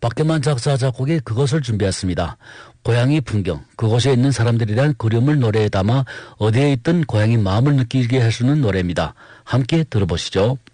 박경만 작사 작곡의 그것을 준비했습니다. 고향의 풍경, 그곳에 있는 사람들이란 그림을 노래에 담아 어디에 있든 고향의 마음을 느끼게 해주는 노래입니다. 함께 들어보시죠.